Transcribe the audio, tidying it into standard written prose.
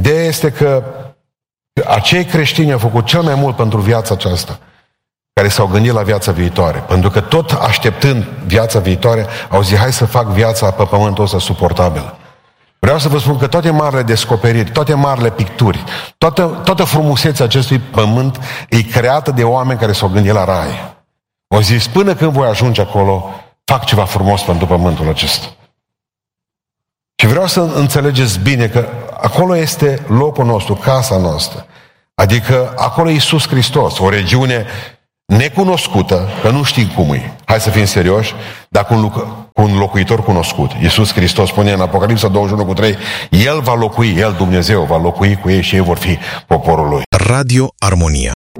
Ideea este că acei creștini au făcut cel mai mult pentru viața aceasta, care s-au gândit la viața viitoare. Pentru că tot așteptând viața viitoare, au zis, hai să fac viața pe pământul ăsta suportabilă. Vreau să vă spun că toate marile descoperiri, toate marile picturi, toată frumusețea acestui pământ e creată de oameni care s-au gândit la rai. Au zis, până când voi ajunge acolo, fac ceva frumos pentru pământul acesta. Și vreau să înțelegeți bine că acolo este locul nostru, casa noastră. Adică acolo e Iisus Hristos, o regiune necunoscută, că nu știm cum e. Hai să fim serioși, dar cu un locuitor cunoscut. Iisus Hristos spune în Apocalipsa 21:3, El va locui, El, Dumnezeu, va locui cu ei și ei vor fi poporul Lui. Radio Armonia.